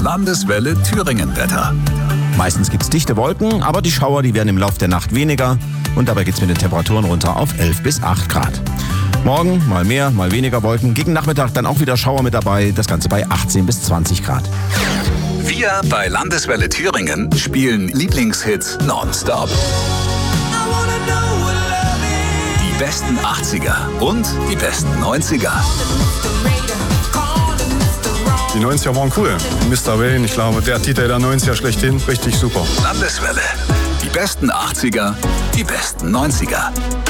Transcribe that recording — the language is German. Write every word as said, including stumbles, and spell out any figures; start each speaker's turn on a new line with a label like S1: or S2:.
S1: Landeswelle Thüringen-Wetter.
S2: Meistens gibt es dichte Wolken, aber die Schauer, die werden im Laufe der Nacht weniger. Und dabei geht es mit den Temperaturen runter auf elf bis acht Grad. Morgen mal mehr, mal weniger Wolken. Gegen Nachmittag dann auch wieder Schauer mit dabei. Das Ganze bei achtzehn bis zwanzig Grad.
S1: Wir bei Landeswelle Thüringen spielen Lieblingshits nonstop. Die besten achtziger und die besten neunziger.
S3: Die neunziger waren cool. Mister Wayne, ich glaube, der Titel der neunziger schlechthin, richtig super.
S1: Landeswelle. Die besten achtziger, die besten neunziger.